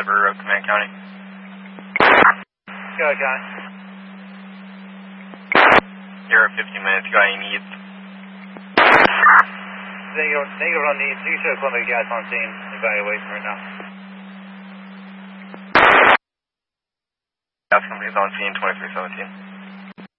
for Command County. Go ahead, John. You're at 15 minutes. You got any needs? Negative on needs. You show Columbia Gas on scene evaluation right now. Gas company's on scene 2317.